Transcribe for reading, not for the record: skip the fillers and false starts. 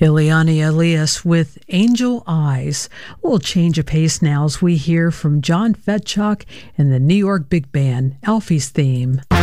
Ileana Elias with Angel Eyes. We'll change a pace now as we hear from John Fetchuk and the New York Big Band, Alfie's Theme.